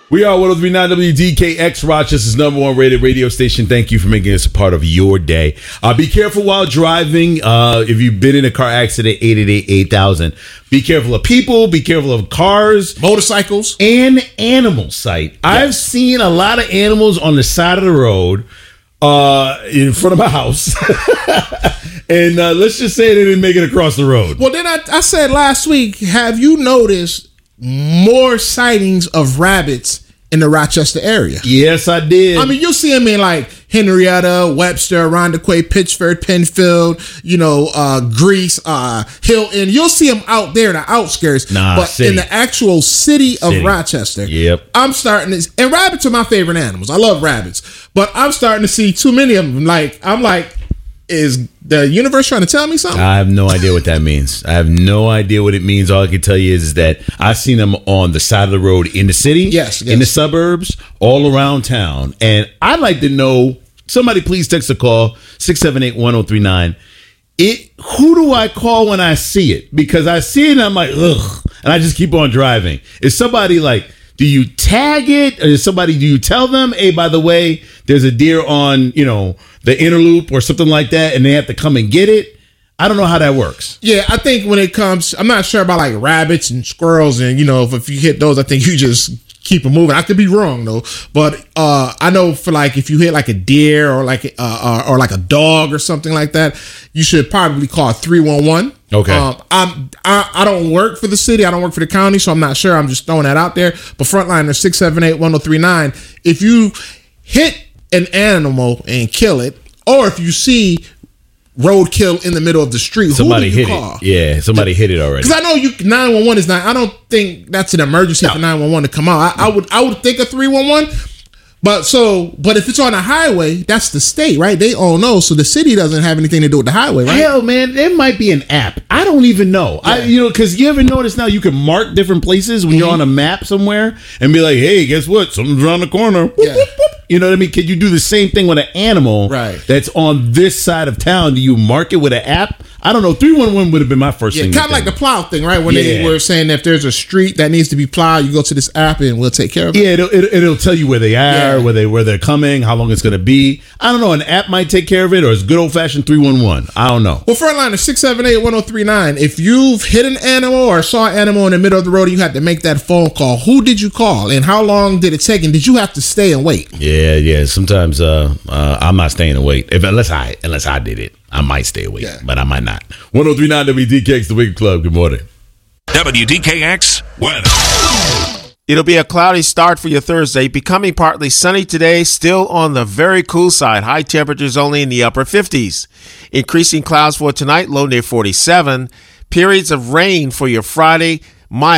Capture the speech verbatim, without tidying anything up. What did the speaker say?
We are one oh three point nine W D K X, Rochester's number one rated radio station. Thank you for making us a part of your day. Uh, be careful while driving. Uh, if you've been in a car accident, eight eight eight, eight thousand. Be careful of people. Be careful of cars. Motorcycles. And animal sight. Yes. I've seen a lot of animals on the side of the road uh, in front of my house. and uh, let's just say they didn't make it across the road. Well, then I, I said last week, have you noticed more sightings of rabbits in the Rochester area? Yes, I did. I mean, you'll see them in like Henrietta, Webster, Rondequoit, Pittsford, Penfield, you know, uh, Greece, uh, Hilton. You'll see them out there in the outskirts. Nah, but city. in the actual city, city of Rochester, yep. I'm starting to, and rabbits are my favorite animals. I love rabbits, but I'm starting to see too many of them. Like, I'm like, is the universe trying to tell me something? I have no idea what that means. I have no idea what it means. All I can tell you is, is that I've seen them on the side of the road in the city, yes, yes. in the suburbs, all around town. And I'd like to know, somebody please text a call, six seven eight, one oh three nine. It, who do I call when I see it? Because I see it and I'm like, ugh, and I just keep on driving. Is somebody like, do you tag it? Or is somebody, do you tell them, hey, by the way, there's a deer on, you know, the inner loop or something like that, and they have to come and get it? I don't know how that works. Yeah, I think when it comes, I'm not sure about like rabbits and squirrels, and you know, if, if you hit those, I think you just keep them moving. I could be wrong though, but uh, I know for like if you hit like a deer or like uh, or, or like a dog or something like that, you should probably call three one one. Okay. Um, I'm I, I don't work for the city. I don't work for the county, so I'm not sure. I'm just throwing that out there. But Frontliner six seven eight, one oh three nine. If you hit an animal and kill it, or if you see roadkill in the middle of the street, somebody who do you hit call? it. Yeah, somebody hit it already. Because I know you nine one one is not. I don't think that's an emergency no. for nine one one to come out. I, I would I would think of three one one. But so, but if it's on a highway, that's the state, right? They all know, so the city doesn't have anything to do with the highway, right? Hell, man, there might be an app. I don't even know. Yeah. I, you know, because you ever notice now you can mark different places when mm-hmm. you're on a map somewhere and be like, hey, guess what? Something's around the corner. Yeah. Boop, boop, boop. You know what I mean? Can you do the same thing with an animal right. that's on this side of town? Do you mark it with an app? I don't know. three one one would have been my first yeah, thing. Kind of like the plow thing, right? When yeah. they were saying if there's a street that needs to be plowed, you go to this app and we'll take care of it. Yeah, it'll, it'll, it'll tell you where they are, yeah. where, they, where they're coming, how long it's going to be. I don't know. An app might take care of it, or it's good old-fashioned three one one. I don't know. Well, Frontliner six seven eight, one oh three nine. If you've hit an animal or saw an animal in the middle of the road and you had to make that phone call, who did you call? And how long did it take? And did you have to stay and wait? Yeah, yeah. Sometimes uh, uh, I'm not staying and wait. If, unless, I, unless I did it. I might stay awake, yeah. but I might not. one oh three point nine W D K X, the Wake Club. Good morning. W D K X weather. It'll be a cloudy start for your Thursday, becoming partly sunny today, still on the very cool side. High temperatures only in the upper fifties. Increasing clouds for tonight, low near forty-seven. Periods of rain for your Friday, mild.